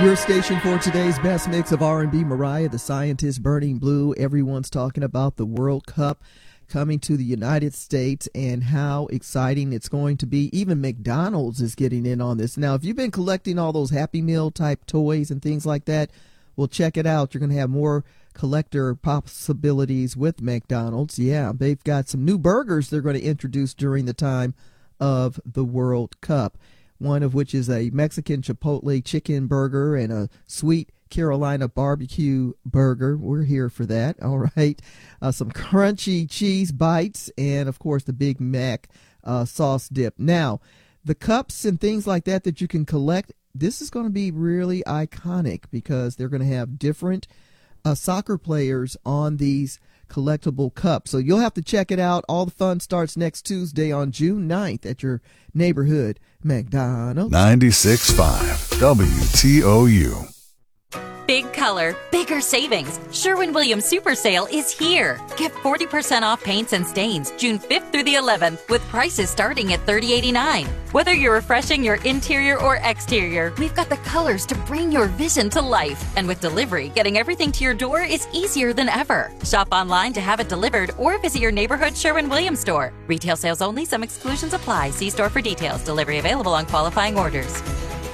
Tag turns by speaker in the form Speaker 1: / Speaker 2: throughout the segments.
Speaker 1: Your station for today's best mix of R&B. Mariah, the Scientist, Burning Blue. Everyone's talking about the World Cup coming to the United States and how exciting it's going to be. Even McDonald's is getting in on this. Now, if you've been collecting all those Happy Meal type toys and things like that, well, check it out. You're going to have more collector possibilities with McDonald's. Yeah, they've got some new burgers they're going to introduce during the time of the World Cup. One of which is a Mexican Chipotle chicken burger and a sweet Carolina barbecue burger. We're here for that. All right. Some crunchy cheese bites and, of course, the Big Mac sauce dip. Now, the cups and things like that that you can collect, this is going to be really iconic because they're going to have different soccer players on these collectible cups. So you'll have to check it out. All the fun starts next Tuesday on June 9th at your neighborhood McDonald's.
Speaker 2: 96.5 WTOU.
Speaker 3: Big color, bigger savings. Sherwin-Williams Super Sale is here. Get 40% off paints and stains June 5th through the 11th with prices starting at $30.89. Whether you're refreshing your interior or exterior, we've got the colors to bring your vision to life. And with delivery, getting everything to your door is easier than ever. Shop online to have it delivered or visit your neighborhood Sherwin-Williams store. Retail sales only. Some exclusions apply. See store for details. Delivery available on qualifying orders.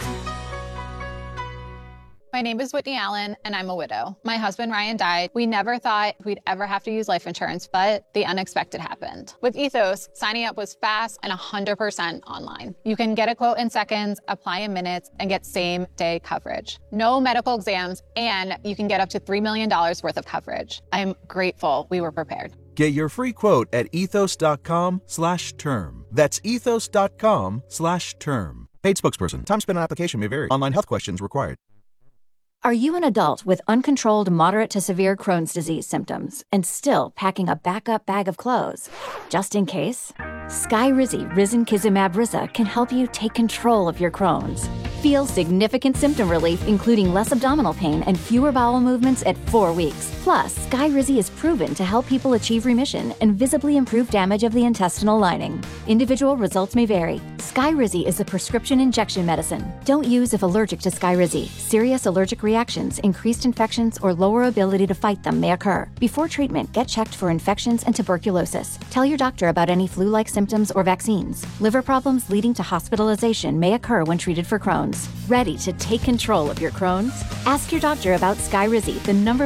Speaker 4: My name is Whitney Allen, and I'm a widow. My husband, Ryan, died. We never thought we'd ever have to use life insurance, but the unexpected happened. With Ethos, signing up was fast and 100% online. You can get a quote in seconds, apply in minutes, and get same-day coverage. No medical exams, and you can get up to $3 million worth of coverage. I'm grateful we were prepared.
Speaker 5: Get your free quote at ethos.com/term. That's ethos.com/term. Paid spokesperson. Time spent on application may vary. Online health questions required.
Speaker 6: Are you an adult with uncontrolled moderate to severe Crohn's disease symptoms and still packing a backup bag of clothes? Just in case? Skyrizi Risankizumab Riza can help you take control of your Crohn's. Feel significant symptom relief, including less abdominal pain and fewer bowel movements at 4 weeks. Plus, Skyrizi is proven to help people achieve remission and visibly improve damage of the intestinal lining. Individual results may vary. Skyrizi is a prescription injection medicine. Don't use if allergic to Skyrizi. Serious allergic reactions, increased infections, or lower ability to fight them may occur. Before treatment, get checked for infections and tuberculosis. Tell your doctor about any flu-like symptoms or vaccines. Liver problems leading to hospitalization may occur when treated for Crohn's. Ready to take control of your Crohn's? Ask your doctor about Skyrizi, the number